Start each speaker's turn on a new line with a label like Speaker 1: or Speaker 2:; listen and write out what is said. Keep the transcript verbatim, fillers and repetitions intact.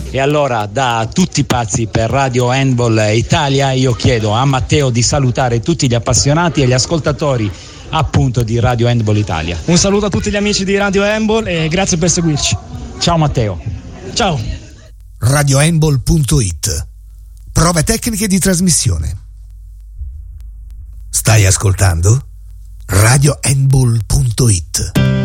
Speaker 1: E allora, da tutti pazzi per Radio Handball Italia, io chiedo a Matteo di salutare tutti gli appassionati e gli ascoltatori appunto di Radio Handball Italia.
Speaker 2: Un saluto a tutti gli amici di Radio Handball e grazie per seguirci.
Speaker 1: Ciao Matteo.
Speaker 2: Ciao.
Speaker 3: radio handball punto it. Prove tecniche di trasmissione. Stai ascoltando radio handball punto it.